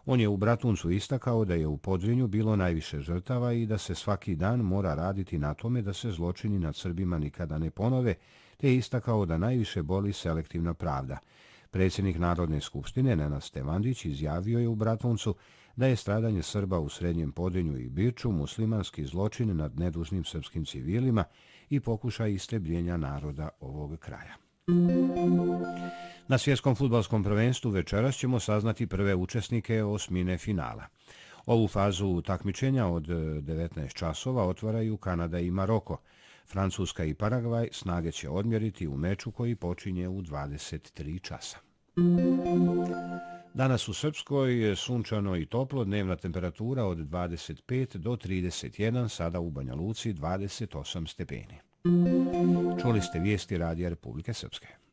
On je u Bratuncu istakao da je u Podrinju bilo najviše žrtava i da se svaki dan mora raditi na tome da se zločini nad Srbima nikada ne ponove, te je istakao da najviše boli selektivna pravda. Predsjednik Narodne skupštine Nenad Stevandić izjavio je u Bratuncu da je stradanje Srba u Srednjem Podrinju i Biču muslimanski zločin nad nedužnim srpskim civilima i pokušaj istrebljenja naroda ovog kraja. Na svjetskom fudbalskom prvenstvu večeras ćemo saznati prve učesnike osmine finala. Ovu fazu takmičenja od 19 časova otvaraju Kanada i Maroko. Francuska i Paragvaj snage će odmjeriti u meču koji počinje u 23 časa. Danas u Srpskoj je sunčano i toplo, dnevna temperatura od 25 do 31, sada u Banja Luci 28 stepeni. Čuli ste vijesti Radija Republike Srpske.